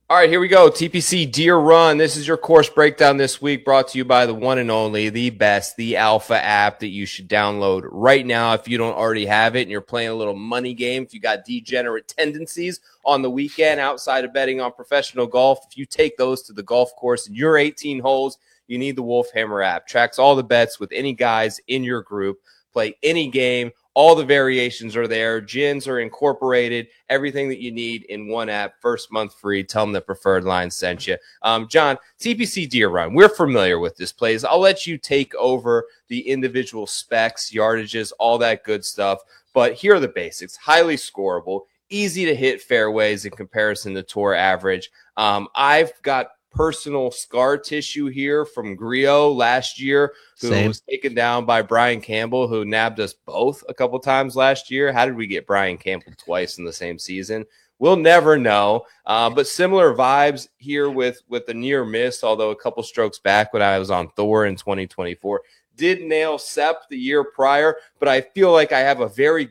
All right, here we go. TPC Deer Run. This is your course breakdown this week, brought to you by the one and only, the best, the Alpha app that you should download right now if you don't already have it and you're playing a little money game. If you got degenerate tendencies on the weekend outside of betting on professional golf, if you take those to the golf course in your 18 holes, you need the Wolf Hammer app. Tracks all the bets with any guys in your group. Play any game. All the variations are there. Gins are incorporated. Everything that you need in one app. First month free. Tell them the Preferred Line sent you. John, TPC Deer Run. We're familiar with this plays. I'll let you take over the individual specs, yardages, all that good stuff. But here are the basics. Highly scoreable. Easy to hit fairways in comparison to tour average. I've got personal scar tissue here from Griot last year, who Same. was taken down by Brian Campbell, who nabbed us both a couple times last year. How did we get Brian Campbell twice in the same season? We'll never know. But similar vibes here with the near miss, although a couple strokes back when I was on Thor in 2024. Did nail Sep the year prior, but I feel like I have a very